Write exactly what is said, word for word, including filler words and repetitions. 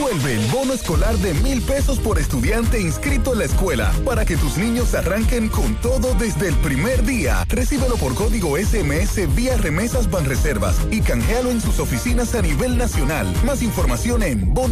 Vuelve el bono escolar de mil pesos por estudiante inscrito en la escuela para que tus niños arranquen con todo desde el primer día. Recíbelo por código S M S vía Remesas Banreservas y canjealo en sus oficinas a nivel nacional. Más información en bono